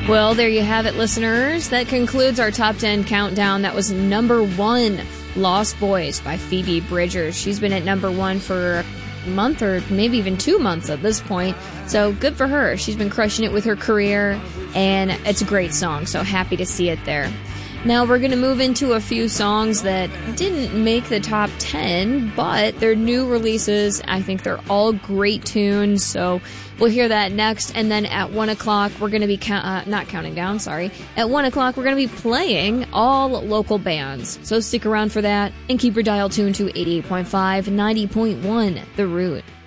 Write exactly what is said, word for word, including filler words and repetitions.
Well, there you have it, listeners. That concludes our top ten countdown. That was number one, Lost Boys by Phoebe Bridgers. She's been at number one for a month or maybe even two months at this point. So good for her. She's been crushing it with her career, and it's a great song. So happy to see it there. Now we're going to move into a few songs that didn't make the top ten, but they're new releases. I think they're all great tunes, so we'll hear that next. And then at one o'clock, we're going to be, count- uh, not counting down, sorry. At one o'clock, we're going to be playing all local bands. So stick around for that, and keep your dial tuned to eighty-eight point five, ninety point one, The Root.